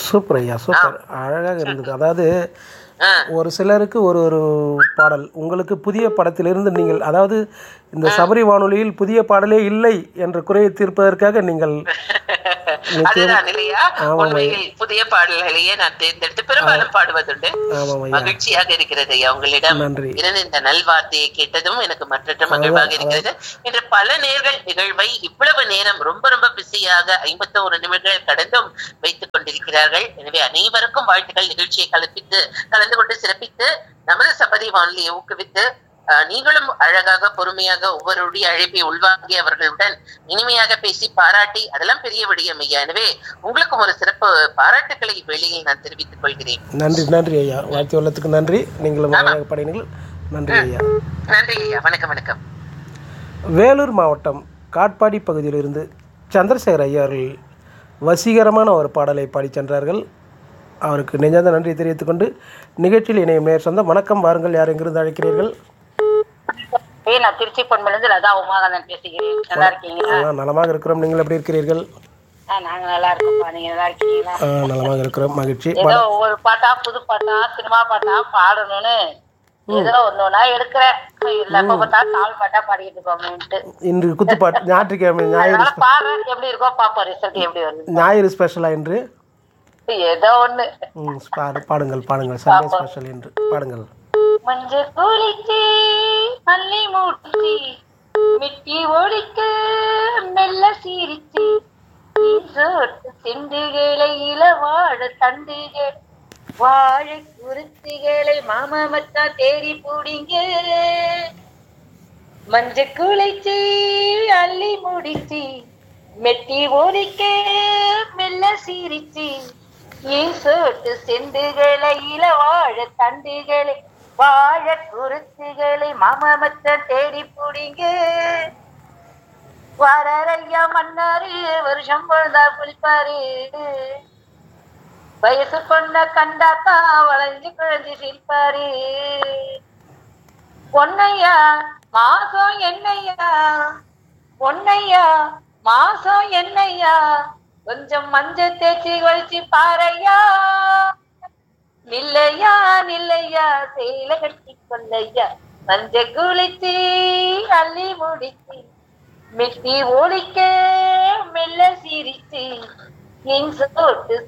Super ஐயா, super. அழகாக இருந்தது. அதாவது ஒரு சிலருக்கு ஒரு ஒரு பாடல், உங்களுக்கு புதிய படத்திலிருந்து நீங்கள், அதாவது இந்த சபரி வானொலியில் புதிய பாடலே இல்லை என்ற குறையை தீர்ப்பதற்காக நீங்கள் அதுதான் இல்லையா, உண்மையில் புதிய பாடல்களையே நான் தேர்ந்தெடுத்து பெரும்பாலும் பாடுவதுண்டு. மகிழ்ச்சியாக இருக்கிறது ஐயா உங்களிடம் இருந்து இந்த நல்வார்த்தையை கேட்டதும் எனக்கு மற்ற மகிழ்வாக இருக்கிறது. இன்று பல நேர்கள் நிகழ்வை இவ்வளவு நேரம் ரொம்ப ரொம்ப பிஸியாக 51 நிமிடங்கள் கடந்தும் வைத்துக் கொண்டிருக்கிறார்கள். எனவே அனைவருக்கும் வாழ்த்துக்கள். நிகழ்ச்சியை கலந்து கொண்டு சிறப்பித்து நமது சபரி வானொலியை ஊக்குவித்து நீங்களும் அழகாக பொறுமையாக ஒவ்வொருடைய அழைப்பை உள்வாங்கி அவர்களுடன் இனிமையாக பேசி பாராட்டி, அதெல்லாம் பெரிய விடயம் ஐயா. எனவே உங்களுக்கும் ஒரு சிறப்பு பாராட்டுக்களை வேளையில் நான் தெரிவித்துக் கொள்கிறேன். நன்றி. நன்றி ஐயா, வாழ்த்து உள்ளத்துக்கு நன்றி. நீங்களும் படையினீர்கள். நன்றி ஐயா. நன்றி ஐயா. வணக்கம். வணக்கம். வேலூர் மாவட்டம் காட்பாடி பகுதியிலிருந்து சந்திரசேகர் ஐயா அவர்கள் வசீகரமான ஒரு பாடலை பாடி சென்றார்கள். அவருக்கு நெஞ்சார்ந்த நன்றி தெரிவித்துக் கொண்டு நிகழ்ச்சியில் இணையும் நேர் சொந்தம். வணக்கம், வாருங்கள். யார் எங்கிருந்து அழைக்கிறீர்கள்? நான் திருச்சி பொன்மலிருந்து லதா உமாகாந்தன் பேசுகிறேன். நல்லா இருக்கீங்களா? நலமாக இருக்கிறோம். நீங்கள் எப்படி இருக்கிறீர்கள்? நாங்க நல்லா இருக்கோம். நீங்க நல்லா இருக்கீங்களா? நலமாக இருக்கிறோம். மகிழ்ச்சி. ஏதோ ஒரு பாட்டா, புது பாட்டா, சினிமா பாட்டா பாடணும்னு ஏதோ ஒன்னொன்னா எடுக்கிறேன். எப்ப பார்த்தா கால் பாட்டா பாடிக்கிட்டு இருக்கோம். இன்று குத்துப்பாட்டு ஞாயிற்றுக்கிழமை, ஞாயிறு பாடுறேன். எப்படி இருக்கோ பாப்போம், ரிசல்ட் எப்படி வருது. ஞாயிறு ஸ்பெஷலா என்று ஏதோ ஒண்ணு பாடுங்கள். சண்டே ஸ்பெஷல் என்று பாடுங்கள். மஞ்சள் குளிச்சி மல்லி மூட்டி மிட்டி ஒழிக்க மெல்ல சீரிச்சி சோட்டு செண்டுகளை இளவாழ தண்டுகள் வாழை குருத்துகளை மாமத்தா தேடி பூடிங்க. மஞ்சள் குளிச்சி அள்ளி முடிச்சி மெட்டி ஒழிக்க மெல்ல சீரிச்சி சோட்டு செண்டுகளை இளவாழ தண்டுகளை வாழ குருத்துகளை மாமத்த தேடி பூடிங்க. வாரையா மன்னாரு வருஷம் பொழுதா குளிப்பாரு. வயசு பொண்ண கண்டாத்தா வளைஞ்சு குழஞ்சு சிரிப்பாரு. பொன்னையா மாசம் என்னையா, பொன்னையா மாசம் என்னையா, கொஞ்சம் மஞ்சள் தேய்ச்சி குளிச்சு பாறையா. நில்லையா நில்லையா சேல கட்டி கொள்ளையா. மஞ்ச குளிச்சி அள்ளி முடிச்சி மெட்டி ஒழிக்க மெல்ல சிரிச்சி என் சோட்டு